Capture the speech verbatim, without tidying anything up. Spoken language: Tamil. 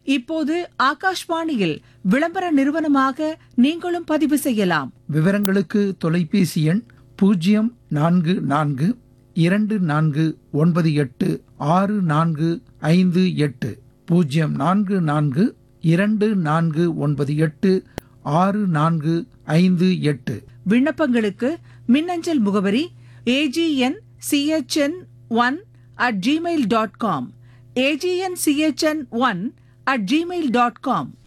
இப்போது ஆகாஷ்வாணியில் விளம்பர நிறுவனமாக நீங்களும் பதிவு செய்யலாம். விவரங்களுக்கு தொலைபேசி எண் பூஜ்ஜியம் நான்கு நான்கு இரண்டு நான்கு ஒன்பது எட்டு ஆறு நான்கு ஐந்து எட்டு பூஜ்ஜியம் நான்கு நான்கு இரண்டு நான்கு ஒன்பது எட்டு ஆறு நான்கு ஐந்து எட்டு. விண்ணப்பங்களுக்கு மின்னஞ்சல் முகவரி AGN CHN one at Gmail dot com, AGN CHN one at Gmail dot com.